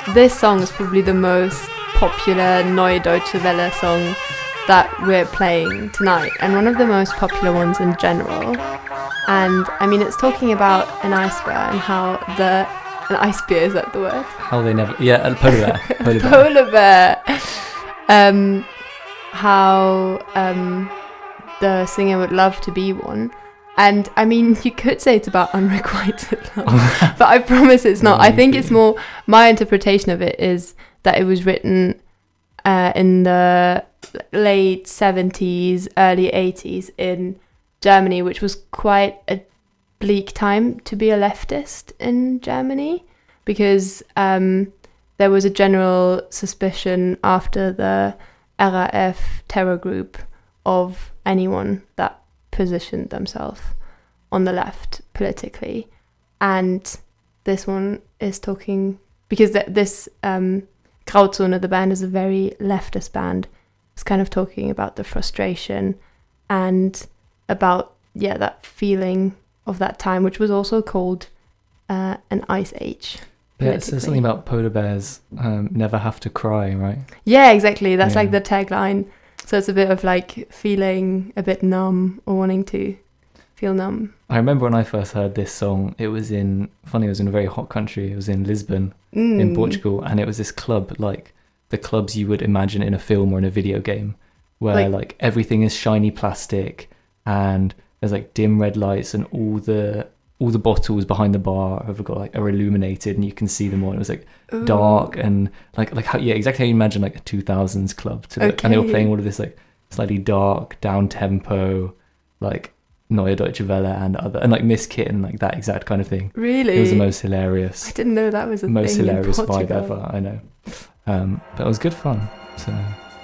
this song is probably the most popular Neue Deutsche Welle song that we're playing tonight, and one of the most popular ones in general. And I mean, it's talking about an ice bear and how an ice bear, is that the word? How they never, yeah, a polar bear. Polar bear. How the singer would love to be one. And I mean, you could say it's about unrequited love, but I promise it's not. I think it's more, my interpretation of it is that it was written in the late 70s, early 80s in Germany, which was quite a bleak time to be a leftist in Germany, because there was a general suspicion after the RAF terror group of anyone that positioned themselves on the left politically. And this one is talking, because this Grauzone, the band, is a very leftist band. It's kind of talking about the frustration and about, yeah, that feeling of that time, which was also called an ice age. Yeah, it says something about polar bears never have to cry, right? Yeah, exactly. That's like the tagline. So it's a bit of like feeling a bit numb or wanting to feel numb. I remember when I first heard this song, it was in a very hot country. It was in Lisbon, in Portugal, and it was this club, like the clubs you would imagine in a film or in a video game, where like everything is shiny plastic and there's like dim red lights, and all the bottles behind the bar are illuminated and you can see them all. It was like dark and like how, yeah, exactly how you imagine like a 2000s club to look. And they were playing all of this like slightly dark, down tempo, like Neue Deutsche Welle and like Miss Kitten, like that exact kind of thing. Really? It was the most hilarious. I didn't know that was a most thing hilarious in vibe Portugal. ever. I know, but it was good fun. So.